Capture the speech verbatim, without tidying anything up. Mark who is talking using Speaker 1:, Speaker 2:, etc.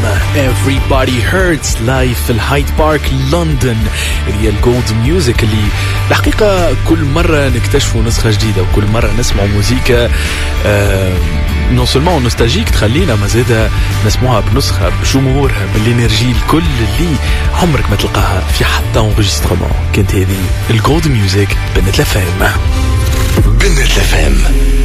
Speaker 1: Everybody Hurts لايف في الهايد بارك لندن. هي الجولد ميوزك اللي الحقيقة كل مرة نكتشفوا نسخة جديدة وكل مرة نسمع موسيقى نون سولمون نوستالجيك تخلينا مازال نسمعها بنسخة بجمهورها بالانرجي الكل اللي عمرك ما تلقاها في حتى انغيسترمون. كانت هذه الجولد ميوزك بنت لفهم بنت لفهم.